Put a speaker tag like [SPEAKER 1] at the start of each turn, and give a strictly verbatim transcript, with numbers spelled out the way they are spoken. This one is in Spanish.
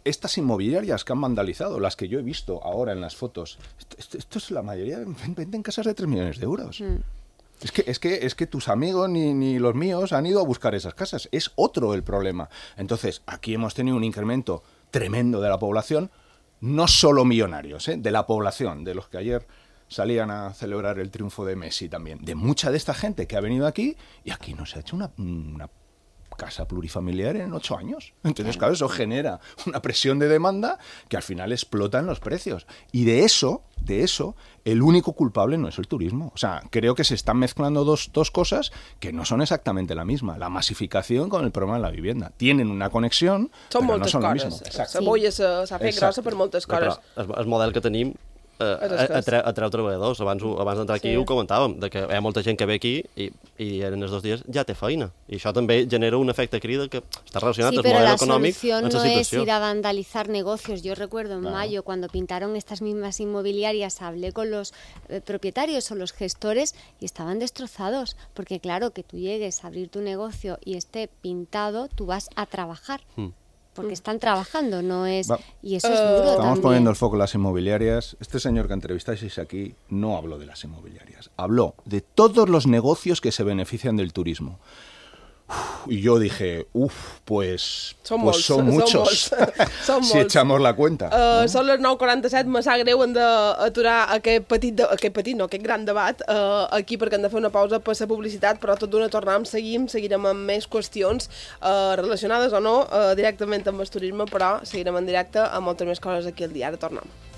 [SPEAKER 1] estas inmobiliarias que han vandalizado, las que yo he visto ahora en las fotos, esto, esto, esto es la mayoría, venden casas de tres millones de euros. Mm. Es que, es, que, es que tus amigos ni, ni los míos han ido a buscar esas casas. Es otro el problema. Entonces, aquí hemos tenido un incremento tremendo de la población, no solo millonarios, ¿eh? De la población, de los que ayer salían a celebrar el triunfo de Messi también, de mucha de esta gente que ha venido aquí, y aquí no se ha hecho una... una casa plurifamiliar en ocho años. Entonces, claro, eso genera una presión de demanda que al final explota en los precios. Y de eso, de eso, el único culpable no es el turismo. O sea, creo que se están mezclando dos, dos cosas que no son exactamente la misma. La masificación con el problema de la vivienda. Tienen una conexión,
[SPEAKER 2] són
[SPEAKER 1] però no són
[SPEAKER 2] coses.
[SPEAKER 1] la misma.
[SPEAKER 2] La bolla s'ha fet grossa per moltes coses.
[SPEAKER 3] Però el, el model que tenim eh, atreu, atreu treballadors. Abans, abans d'entrar aquí sí. ho comentàvem, de que hi ha molta gent que ve aquí i, i en els dos dies ja té feina. I això també genera un efecte crida que está relacionado
[SPEAKER 4] sí,
[SPEAKER 3] el modelo económico
[SPEAKER 4] con esa situación.
[SPEAKER 3] Sí, pero la solución
[SPEAKER 4] no es ir a vandalizar negocios. Yo recuerdo en
[SPEAKER 1] claro.
[SPEAKER 4] mayo, cuando pintaron estas mismas inmobiliarias, hablé con los eh, propietarios o los gestores y estaban destrozados. Porque claro, que tú llegues a abrir tu negocio y esté pintado, tú vas a trabajar. Hmm. Porque están trabajando, no es... Va. Y eso es duro
[SPEAKER 1] Estamos
[SPEAKER 4] también.
[SPEAKER 1] poniendo el foco en las inmobiliarias. Este señor que entrevistáis aquí no habló de las inmobiliarias. Habló de todos los negocios que se benefician del turismo. Uf, y yo dije, uff, pues,
[SPEAKER 2] són
[SPEAKER 1] pues
[SPEAKER 2] molts,
[SPEAKER 1] son muchos,
[SPEAKER 2] són
[SPEAKER 1] si echamos la cuenta.
[SPEAKER 2] Uh,
[SPEAKER 1] ¿no?
[SPEAKER 2] Són les nou quaranta-set, me sap greu, hem d'aturar aquest petit, de, aquest petit, no, aquest gran debat uh, aquí perquè hem de fer una pausa per la publicitat, però tot d'una tornem, seguim, seguirem amb més qüestions uh, relacionades o no uh, directament amb el turisme, però seguirem en directe amb moltes més coses aquí al dia. Ara tornem.